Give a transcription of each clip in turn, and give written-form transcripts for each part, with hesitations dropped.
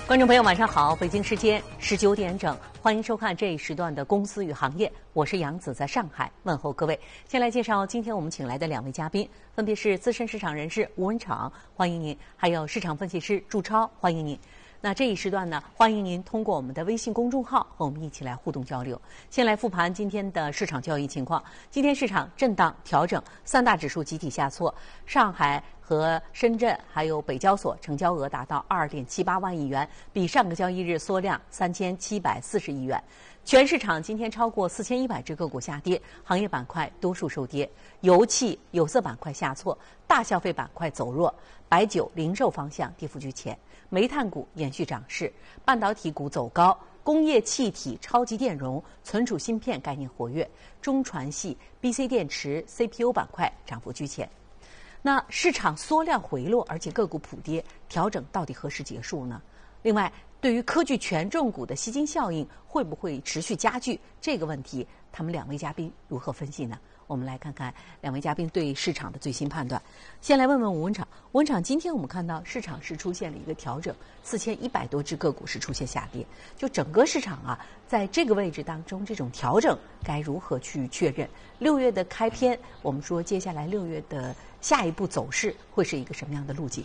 观众朋友，晚上好！北京时间19点整，欢迎收看这一时段的《公司与行业》，我是杨子，在上海问候各位。先来介绍今天我们请来的两位嘉宾，分别是资深市场人士吴文敞，欢迎您；还有市场分析师祝超，欢迎您。那这一时段呢，欢迎您通过我们的微信公众号和我们一起来互动交流。先来复盘今天的市场交易情况。今天市场震荡调整，三大指数集体下挫，上海和深圳还有北交所成交额达到2.78万亿元，比上个交易日缩量3740亿元。全市场今天超过4100只个股下跌，行业板块多数收跌，油气、有色板块下挫，大消费板块走弱，白酒、零售方向跌幅居前，煤炭股延续涨势，半导体股走高，工业气体、超级电容、存储芯片概念活跃，中传系、BC 电池、CPU 板块涨幅居前。那市场缩量回落，而且个股普跌，调整到底何时结束呢？另外，对于科技权重股的吸金效应会不会持续加剧这个问题，他们两位嘉宾如何分析呢？我们来看看两位嘉宾对市场的最新判断。先来问问吴文敞，吴文敞，今天我们看到市场是出现了一个调整，4100多只个股是出现下跌，就整个市场啊，在这个位置当中，这种调整该如何去确认？6月的开篇，我们说接下来6月的下一步走势会是一个什么样的路径？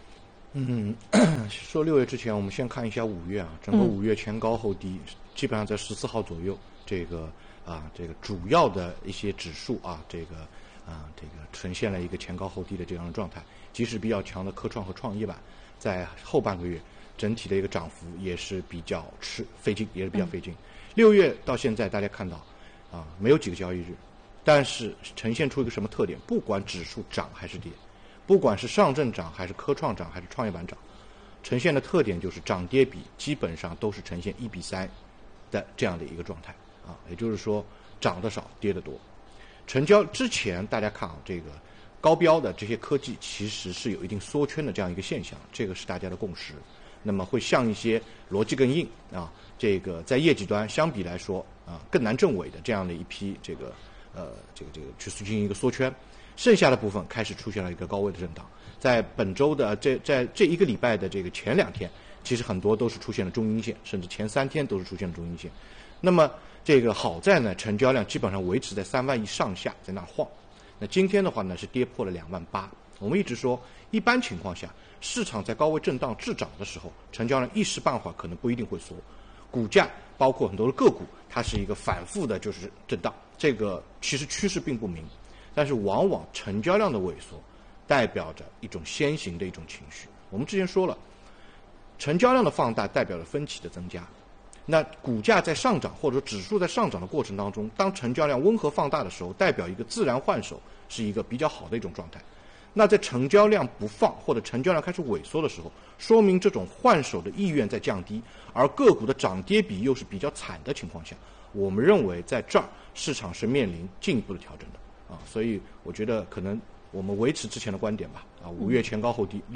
说6月之前，我们先看一下5月啊，整个5月前高后低，基本上在14号左右，这个主要的一些指数啊，这个呈现了一个前高后低的这样的状态。即使比较强的科创和创业板，在后半个月整体的一个涨幅也是比较费劲。6月到现在，大家看到啊，没有几个交易日，但是呈现出一个什么特点？不管指数涨还是跌，不管是上证涨还是科创涨还是创业板涨，呈现的特点就是涨跌比基本上都是呈现1比3的这样的一个状态啊，也就是说涨得少，跌得多。成交之前大家看啊，这个高标的这些科技其实是有一定缩圈的这样一个现象，这个是大家的共识。那么会像一些逻辑更硬啊，这个在业绩端相比来说啊更难证伪的这样的一批这个去进行一个缩圈。剩下的部分开始出现了一个高位的震荡，在本周的在这一个礼拜的这个前2天，其实很多都是出现了中阴线，甚至前3天都是出现了中阴线。那么这个好在呢，成交量基本上维持在3万亿上下，在那晃。那今天的话呢，是跌破了2万8。我们一直说，一般情况下，市场在高位震荡滞涨的时候，成交量一时半会儿可能不一定会缩，股价包括很多的个股，它是一个反复的就是震荡，这个其实趋势并不明。但是往往成交量的萎缩代表着一种先行的一种情绪。我们之前说了，成交量的放大代表着分歧的增加。那股价在上涨或者说指数在上涨的过程当中，当成交量温和放大的时候，代表一个自然换手是一个比较好的一种状态。那在成交量不放或者成交量开始萎缩的时候，说明这种换手的意愿在降低，而个股的涨跌比又是比较惨的情况下，我们认为在这儿市场是面临进一步的调整的。所以我觉得可能我们维持之前的观点吧。5月前高后低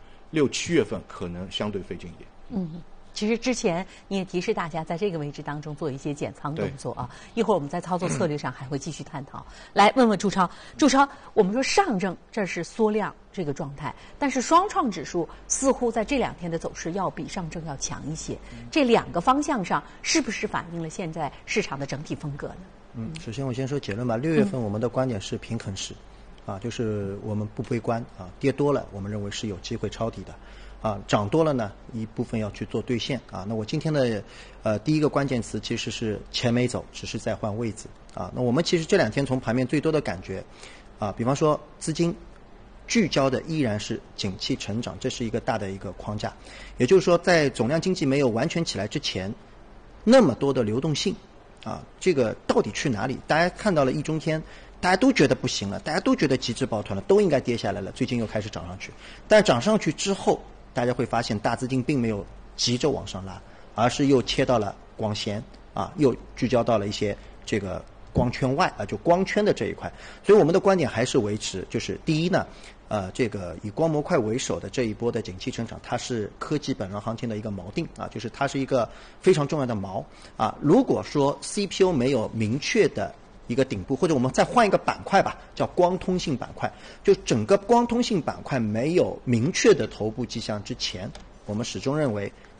，6、7月份可能相对费劲一点。 其实之前你也提示大家在这个位置当中做一些减仓动作啊。一会儿我们在操作策略上还会继续探讨。来问问祝超，我们说上证这是缩量这个状态，但是双创指数似乎在这2天的走势要比上证要强一些。这2个方向上是不是反映了现在市场的整体风格呢？ 首先我先说结论吧。6月份我们的观点是平衡式，就是我们不悲观啊，跌多了我们认为是有机会抄底的，涨多了呢一部分要去做兑现啊。那我今天的第一个关键词其实是钱没走，只是在换位置啊。那我们其实这2天从盘面最多的感觉比方说资金聚焦的依然是景气成长，这是一个大的一个框架。也就是说，在总量经济没有完全起来之前，那么多的流动性这个到底去哪里？大家看到了一中天，大家都觉得不行了，大家都觉得极致抱团了，都应该跌下来了，最近又开始涨上去。但涨上去之后，大家会发现大资金并没有急着往上拉，而是又切到了光纤又聚焦到了一些这个光圈外就光圈的这一块。所以我们的观点还是维持，就是第一呢，这个以光模块为首的这一波的景气成长，它是科技本轮行情的一个锚定就是它是一个非常重要的锚如果说 CPU 没有明确的一个顶部，或者我们再换一个板块吧，叫光通信板块，就整个光通信板块没有明确的头部迹象之前，我们始终认为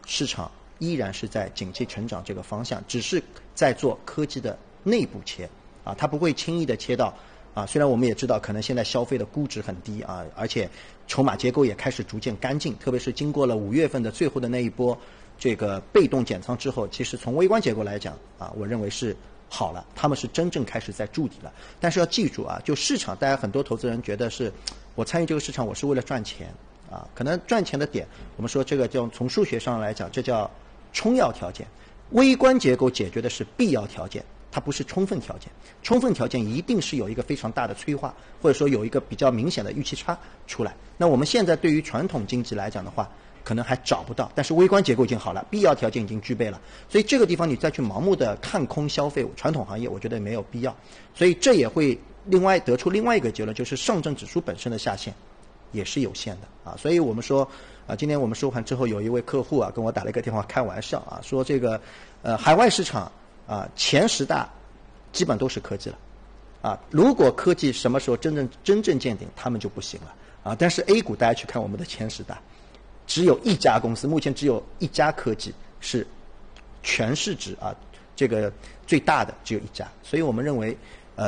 市场依然是在景气成长这个方向，只是在做科技的内部切啊，它不会轻易的切到啊。虽然我们也知道，可能现在消费的估值很低啊，而且筹码结构也开始逐渐干净，特别是经过了5月份的最后的那一波这个被动减仓之后，其实从微观结构来讲啊，我认为是好了，他们是真正开始在筑底了。但是要记住啊，就市场，大家很多投资人觉得是我参与这个市场，我是为了赚钱啊，可能赚钱的点，我们说这个叫从数学上来讲，这叫充要条件。微观结构解决的是必要条件，它不是充分条件。充分条件一定是有一个非常大的催化，或者说有一个比较明显的预期差出来。那我们现在对于传统经济来讲的话，可能还找不到，但是微观结构已经好了，必要条件已经具备了，所以这个地方你再去盲目的看空消费传统行业，我觉得没有必要。所以这也会另外得出另外一个结论，就是上证指数本身的下限也是有限的啊。所以我们说啊，今天我们收盘之后，有一位客户啊跟我打了一个电话开玩笑啊，说这个海外市场啊前10大基本都是科技了啊，如果科技什么时候真正见顶，他们就不行了啊。但是 A 股大家去看我们的前10大。只有一家公司，目前只有一家科技是全市值啊，这个最大的只有一家，所以我们认为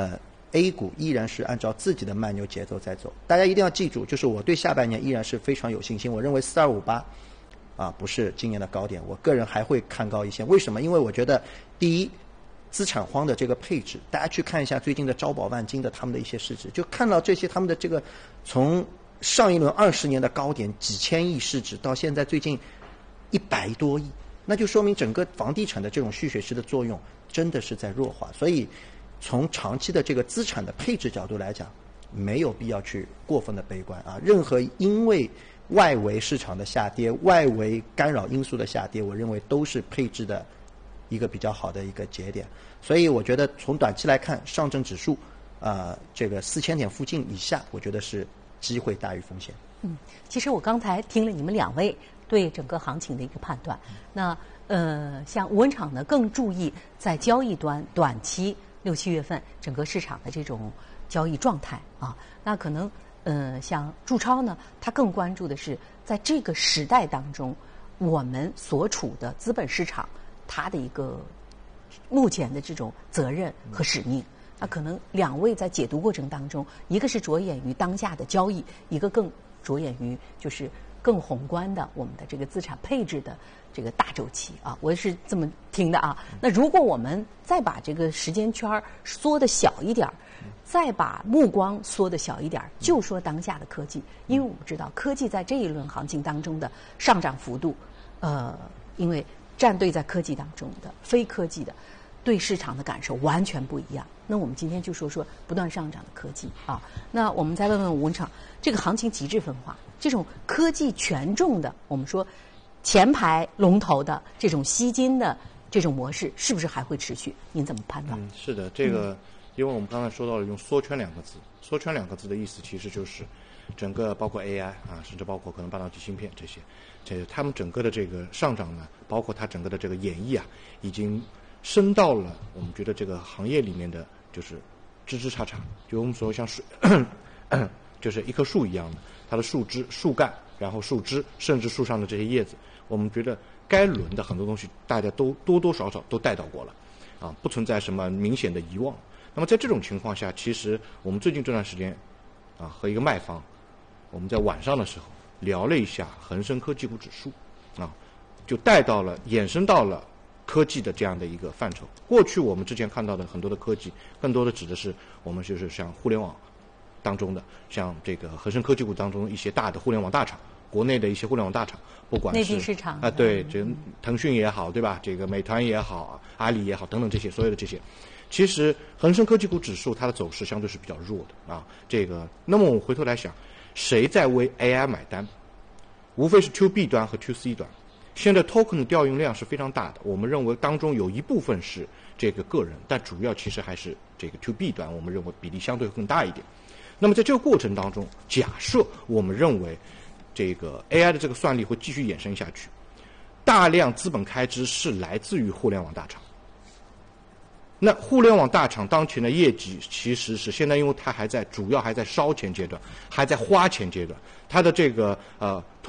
A 股依然是按照自己的慢牛节奏在走。大家一定要记住，就是我对下半年依然是非常有信心，我认为4258啊不是今年的高点，我个人还会看高一线。为什么？因为我觉得第一，资产荒的这个配置，大家去看一下最近的招宝万金的他们的一些市值，就看到这些他们的这个从上一轮20年的高点几千亿市值，到现在最近100多亿，那就说明整个房地产的这种蓄水池的作用真的是在弱化。所以从长期的这个资产的配置角度来讲，没有必要去过分的悲观啊。任何因为外围市场的下跌、外围干扰因素的下跌，我认为都是配置的一个比较好的一个节点。所以我觉得从短期来看，上证指数这个4000点附近以下，我觉得是机会大于风险。 其实我刚才听了你们2位对整个行情的一个判断。那像吴文厂呢，更注意在交易端短期6、7月份整个市场的这种交易状态啊。那可能像祝超呢，他更关注的是在这个时代当中，我们所处的资本市场它的一个目前的这种责任和使命。那可能2位在解读过程当中，一个是着眼于当下的交易，一个更着眼于就是更宏观的我们的这个资产配置的这个大周期啊，我是这么听的啊。那如果我们再把这个时间圈缩得小一点，再把目光缩得小一点，就说当下的科技，因为我们知道科技在这一轮行情当中的上涨幅度，因为站队在科技当中的非科技的，对市场的感受完全不一样。那我们今天就说说不断上涨的科技啊。那我们再问问吴文厂，这个行情极致分化，这种科技权重的，我们说前排龙头的这种吸金的这种模式，是不是还会持续？您怎么判断？ 是的，这个因为我们刚才说到了用缩圈2个字，缩圈2个字的意思其实就是整个包括 AI 啊，甚至包括可能半导体芯片这些，他们整个的这个上涨呢，包括它整个的这个演绎啊，已经升到了我们觉得这个行业里面的就是枝枝杈杈，就我们说像树就是一棵树一样的，它的树枝、树干，然后树枝，甚至树上的这些叶子，我们觉得该轮的很多东西大家都多多少少都带到过了啊，不存在什么明显的遗忘。那么在这种情况下，其实我们最近这段时间啊，和一个卖方，我们在晚上的时候聊了一下恒生科技股指数啊，就带到了衍生到了科技的这样的一个范畴。过去我们之前看到的很多的科技，更多的指的是我们就是像互联网当中的，像这个恒生科技股当中一些大的互联网大厂，国内的一些互联网大厂，不管是内地市场啊，对，这腾讯也好，对吧？这个美团也好，阿里也好，等等这些所有的这些，其实恒生科技股指数它的走势相对是比较弱的啊。这个，那么我们回头来想，谁在为 AI 买单？无非是 To B 端和 To C 端。现在 token 的调用量是非常大的，我们认为当中有一部分是这个个人，但主要其实还是这个 To B 端，我们认为比例相对更大一点。那么在这个过程当中，假设我们认为这个 AI 的这个算力会继续衍生下去，大量资本开支是来自于互联网大厂。那互联网大厂当前的业绩其实是现在，因为它主要还在烧钱阶段，还在花钱阶段，它的这个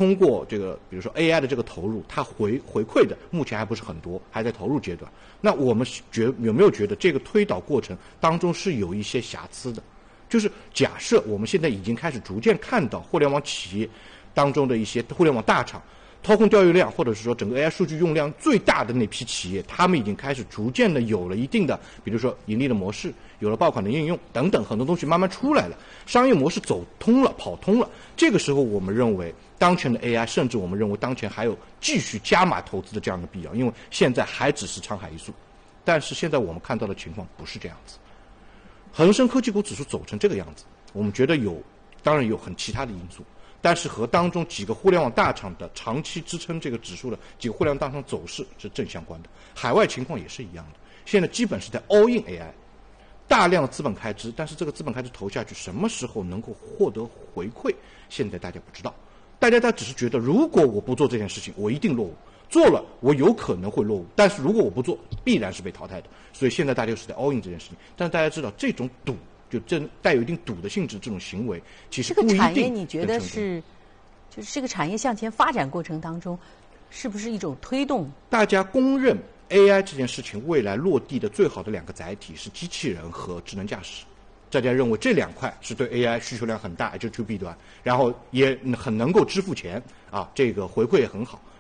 通过这个比如说 AI 的这个投入，它回馈的目前还不是很多，还在投入阶段。那我们有没有觉得这个推导过程当中是有一些瑕疵的？就是假设我们现在已经开始逐渐看到互联网企业当中的一些互联网大厂掏空调用量，或者是说整个 AI 数据用量最大的那批企业，他们已经开始逐渐的有了一定的，比如说盈利的模式，有了爆款的应用等等，很多东西慢慢出来了，商业模式走通了，跑通了。这个时候我们认为当前的 AI， 甚至我们认为当前还有继续加码投资的这样的必要，因为现在还只是沧海一粟。但是现在我们看到的情况不是这样子。恒生科技股指数走成这个样子，我们觉得当然有很其他的因素，但是和当中几个互联网大厂的长期支撑这个指数的几个互联网大厂走势是正相关的。海外情况也是一样的，现在基本是在 all in AI， 大量的资本开支，但是这个资本开支投下去，什么时候能够获得回馈，现在大家不知道。大家只是觉得，如果我不做这件事情，我一定落伍。做了，我有可能会落伍，但是如果我不做，必然是被淘汰的。所以现在大家就是在 all in 这件事情。但是大家知道，这种赌就带有一定赌的性质，这种行为其实不一定。 这个产业你觉得是，就是这个产业向前发展过程当中，是不是一种推动？ 大家公认 AI 这件事情未来落地的最好的两个载体是机器人和智能驾驶。大家认为这两块是对 AI 需求量很大，也就是 to B 端，然后也很能够支付钱啊，这个回馈也很好。